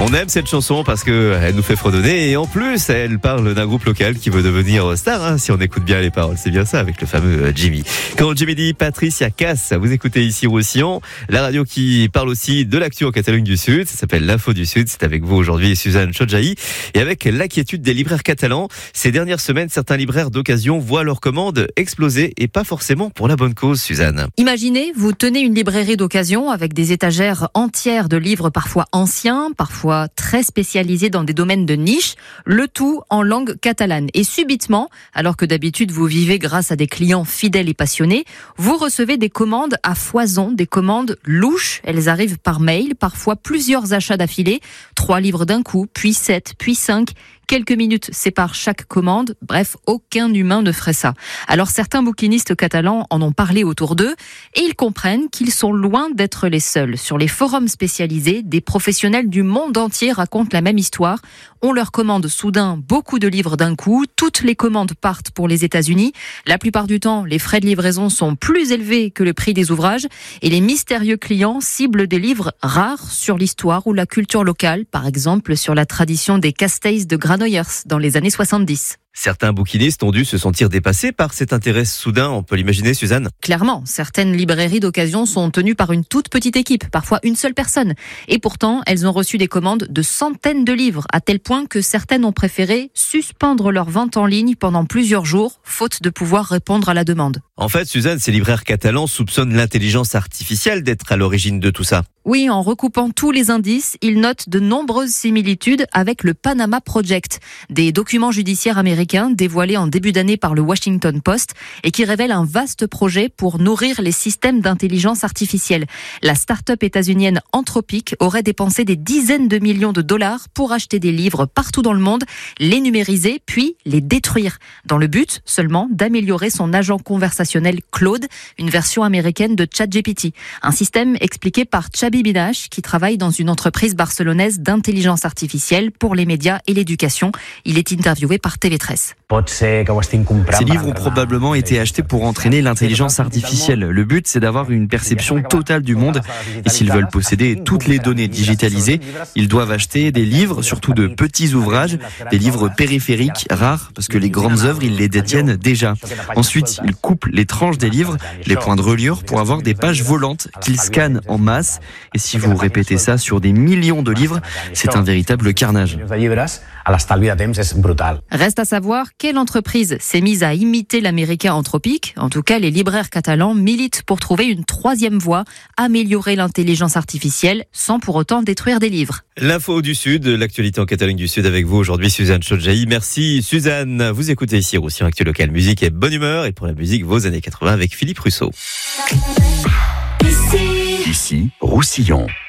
On aime cette chanson parce qu'elle nous fait fredonner et en plus, elle parle d'un groupe local qui veut devenir star, si on écoute bien les paroles. C'est bien ça avec le fameux Jimmy. Quand Jimmy dit Patricia Cass, vous écoutez ici Roussillon, la radio qui parle aussi de l'actu en Catalogne du Sud. Ça s'appelle l'Info du Sud. C'est avec vous aujourd'hui Suzanne Chodjahi. Et avec l'inquiétude des libraires catalans, ces dernières semaines, certains libraires d'occasion voient leurs commandes exploser et pas forcément pour la bonne cause, Suzanne. Imaginez, vous tenez une librairie d'occasion avec des étagères entières de livres parfois anciens, parfois très spécialisés dans des domaines de niche, le tout en langue catalane. Et subitement, alors que d'habitude vous vivez grâce à des clients fidèles et passionnés, vous recevez des commandes à foison, des commandes louches. Elles arrivent par mail, parfois plusieurs achats d'affilée, 3 livres d'un coup, puis 7, puis 5. Quelques minutes séparent chaque commande. Bref, aucun humain ne ferait ça. Alors certains bouquinistes catalans en ont parlé autour d'eux et ils comprennent qu'ils sont loin d'être les seuls. Sur les forums spécialisés, des professionnels du monde entier racontent la même histoire. On leur commande soudain beaucoup de livres d'un coup. Toutes les commandes partent pour les États-Unis. La plupart du temps, les frais de livraison sont plus élevés que le prix des ouvrages et les mystérieux clients ciblent des livres rares sur l'histoire ou la culture locale, par exemple sur la tradition des castells de Granollers dans les années 70. Certains bouquinistes ont dû se sentir dépassés par cet intérêt soudain, on peut l'imaginer, Suzanne. Clairement, certaines librairies d'occasion sont tenues par une toute petite équipe, parfois une seule personne. Et pourtant, elles ont reçu des commandes de centaines de livres, à tel point que certaines ont préféré suspendre leur vente en ligne pendant plusieurs jours, faute de pouvoir répondre à la demande. En fait, Suzanne, ces libraires catalans soupçonnent l'intelligence artificielle d'être à l'origine de tout ça. Oui, en recoupant tous les indices, ils notent de nombreuses similitudes avec le Panama Project, des documents judiciaires américains dévoilés en début d'année par le Washington Post et qui révèlent un vaste projet pour nourrir les systèmes d'intelligence artificielle. La start-up états-unienne Anthropic aurait dépensé des dizaines de millions de dollars pour acheter des livres partout dans le monde, les numériser puis les détruire, dans le but seulement d'améliorer son agent conversationnel Claude, une version américaine de ChatGPT, un système expliqué par Xabi Binache qui travaille dans une entreprise barcelonaise d'intelligence artificielle pour les médias et l'éducation. Il est interviewé par TV13. Ces livres ont probablement été achetés pour entraîner l'intelligence artificielle. Le but, c'est d'avoir une perception totale du monde. Et s'ils veulent posséder toutes les données digitalisées, ils doivent acheter des livres, surtout de petits ouvrages, des livres périphériques rares, parce que les grandes œuvres, ils les détiennent déjà. Ensuite, ils coupent les tranches des livres, les points de reliure, pour avoir des pages volantes qu'ils scannent en masse. Et si vous répétez ça sur des millions de livres, c'est un véritable carnage. Reste à savoir quelle entreprise s'est mise à imiter l'américain Anthropic. En tout cas, les libraires catalans militent pour trouver une troisième voie, améliorer l'intelligence artificielle sans pour autant détruire des livres. L'info du Sud, l'actualité en Catalogne du Sud avec vous aujourd'hui, Suzanne Chodjahi. Merci Suzanne. Vous écoutez ici Roussillon Actu Local Musique et bonne humeur. Et pour la musique, vos années 80 avec Philippe Russo. Ici, Roussillon.